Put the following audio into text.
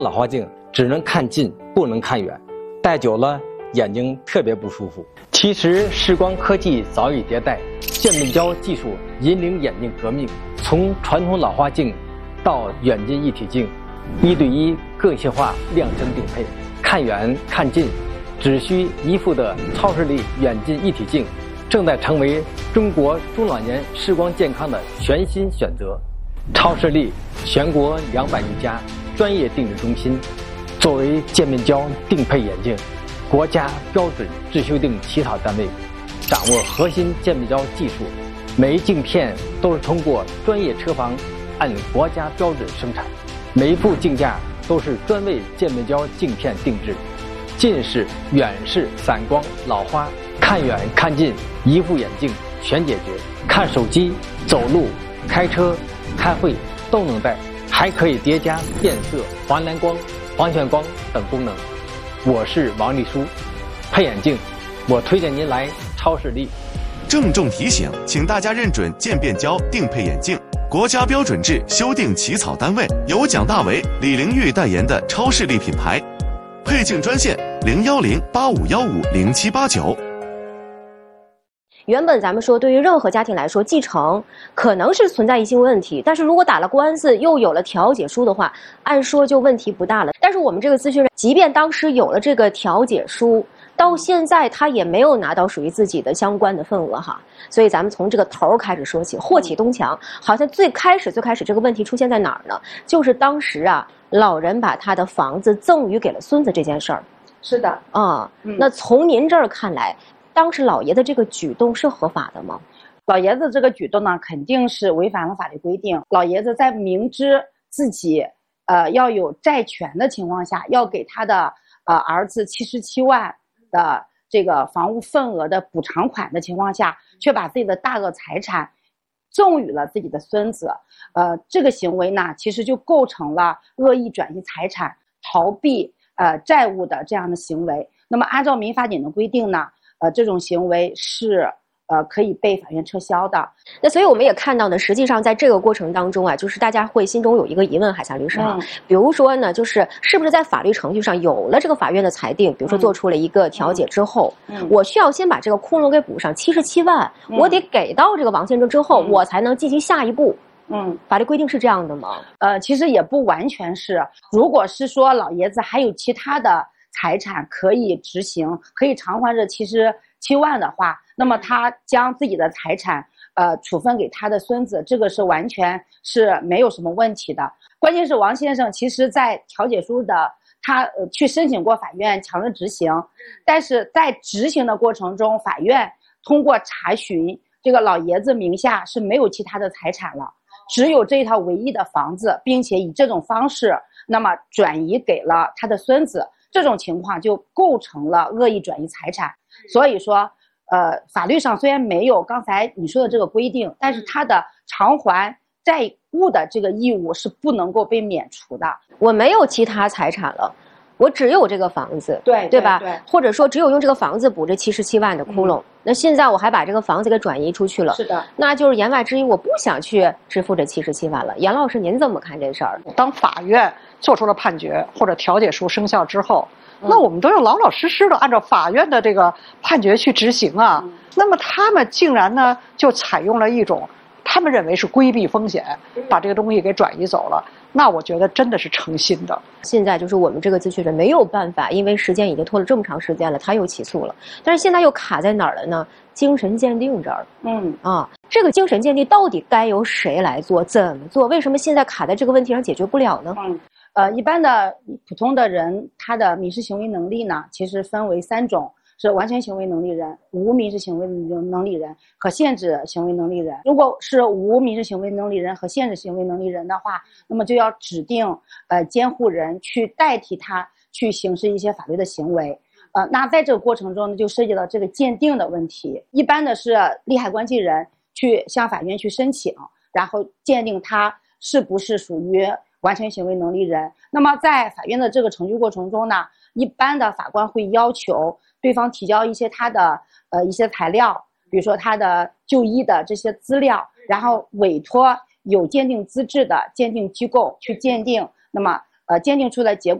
老花镜只能看近，不能看远，戴久了眼睛特别不舒服。其实视光科技早已迭代，渐变焦技术引领眼镜革命，从传统老花镜到远近一体镜，1对1个性化量身定配，看远看近只需一副的超视力远近一体镜，正在成为中国中老年视光健康的全新选择。超视力全国200余家专业定制中心，作为渐变焦定配眼镜国家标准制修订起草单位，掌握核心渐变焦技术，每一镜片都是通过专业车房按国家标准生产，每一副镜架都是专为渐变焦镜片定制，近视、远视、散光、老花，看远看近一副眼镜全解决。看手机、走路、开车、开会都能戴，还可以叠加变色、黄蓝光、黄旋光等功能。我是王丽书，配眼镜，我推荐您来超视力。 郑重提醒，请大家认准渐变焦定配眼镜国家标准制修订起草单位，由蒋大为、李玲玉代言的超视力品牌。配镜专线010-8515-0789。 原本咱们说，对于任何家庭来说，继承可能是存在一些问题，但是如果打了官司又有了调解书的话，按说就问题不大了。但是我们这个咨询人，即便当时有了这个调解书，到现在他也没有拿到属于自己的相关的份额哈。所以咱们从这个头开始说起，祸起东墙，好像最开始这个问题出现在哪儿呢？就是当时啊，老人把他的房子赠与给了孙子这件事儿。 是的啊，那从您这儿看来，当时老爷的这个举动是合法的吗？ 老爷子这个举动呢，肯定是违反了法律规定。老爷子在明知自己要有债权的情况下，要给他的儿子77万的这个房屋份额的补偿款的情况下，却把自己的大额财产赠与了自己的孙子。这个行为呢，其实就构成了恶意转移财产、逃避债务的这样的行为。那么按照民法典的规定呢，这种行为是可以被法院撤销的。 那所以我们也看到呢，实际上在这个过程当中啊，就是大家会心中有一个疑问，海霞律师哈，比如说呢，就是是不是在法律程序上有了这个法院的裁定，比如说做出了一个调解之后，我需要先把这个窟窿给补上77万，我得给到这个王先生之后，我才能进行下一步。法律规定是这样的吗？ 其实也不完全是。如果是说老爷子还有其他的财产可以执行，可以偿还这77万的话，那么他将自己的财产处分给他的孙子，这个是完全是没有什么问题的。关键是王先生其实在调解书的他去申请过法院强制执行，但是在执行的过程中，法院通过查询这个老爷子名下是没有其他的财产了，只有这一套唯一的房子，并且以这种方式那么转移给了他的孙子，这种情况就构成了恶意转移财产。所以说法律上虽然没有刚才你说的这个规定，但是他的偿还债务的这个义务是不能够被免除的。 我没有其他财产了，我只有这个房子，对吧？ 对， 或者说只有用这个房子补这77万的窟窿，那现在我还把这个房子给转移出去了， 是的， 那就是言外之意我不想去支付这77万了。严老师您怎么看这事儿？ 当法院做出了判决或者调解书生效之后，那我们都要老老实实的按照法院的这个判决去执行啊。那么他们竟然呢就采用了一种他们认为是规避风险，把这个东西给转移走了，那我觉得真的是诚心的。 现在就是我们这个咨询人没有办法，因为时间已经拖了这么长时间了，他又起诉了，但是现在又卡在哪儿了呢？精神鉴定这儿。这个精神鉴定到底该由谁来做，怎么做？为什么现在卡在这个问题上解决不了呢？ 一般的普通的人，他的民事行为能力呢，其实分为3种，是完全行为能力人、无民事行为能力人和限制行为能力人。如果是无民事行为能力人和限制行为能力人的话，那么就要指定监护人去代替他去行使一些法律的行为。那在这个过程中呢，就涉及到这个鉴定的问题。一般的是利害关系人去向法院去申请，然后鉴定他是不是属于完全行为能力人。那么在法院的这个程序过程中呢，一般的法官会要求对方提交一些他的一些材料，比如说他的就医的这些资料，然后委托有鉴定资质的鉴定机构去鉴定。那么鉴定出来结果。